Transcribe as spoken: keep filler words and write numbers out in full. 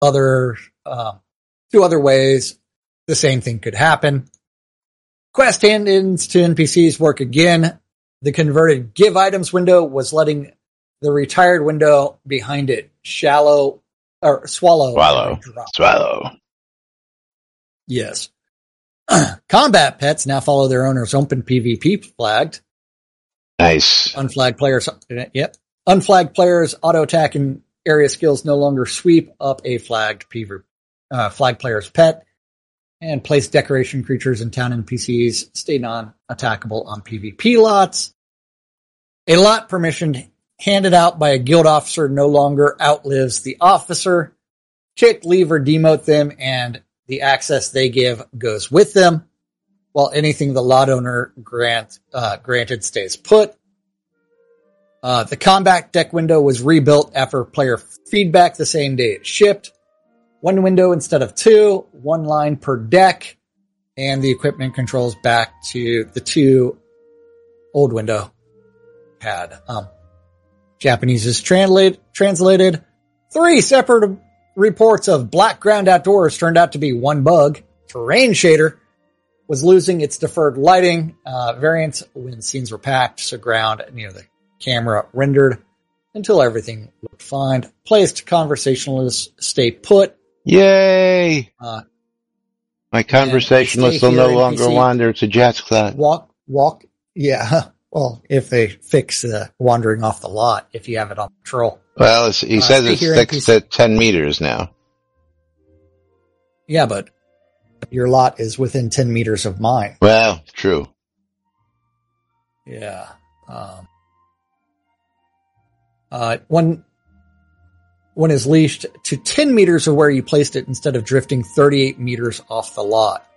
other, uh, two other ways the same thing could happen. Quest hand-ins to N P Cs work again. The converted give items window was letting the retired window behind it shallow or swallow. Swallow. Swallow. Yes. Combat pets now follow their owners open PvP flagged. Nice. Unflagged players. Yep. Unflagged players auto attack and area skills no longer sweep up a flagged PvP, uh, flagged player's pet. And place decoration creatures and town N P Cs stay non-attackable on PvP lots. A lot permission handed out by a guild officer no longer outlives the officer. Kick, leave, or demote them, and the access they give goes with them, while anything the lot owner grant uh, granted stays put. Uh, the combat deck window was rebuilt after player feedback the same day it shipped. One window instead of two, one line per deck, and the equipment controls back to the two old window had. Um, Japanese is translate, translated. Three separate reports of Blackground Outdoors turned out to be one bug. Terrain Shader was losing its deferred lighting uh, variants when scenes were packed, so ground near the camera rendered until everything looked fine. Placed conversationalists stay put. Yay! Uh, My conversationalist will no longer N P C wander to Jat's Cloud. Walk, walk, yeah. Well, if they fix uh, wandering off the lot, if you have it on patrol. Well, it's, he uh, says it's six to ten meters now. Yeah, but your lot is within ten meters of mine. Well, true. Yeah. Um, uh, one, one is leashed to ten meters of where you placed it instead of drifting thirty-eight meters off the lot.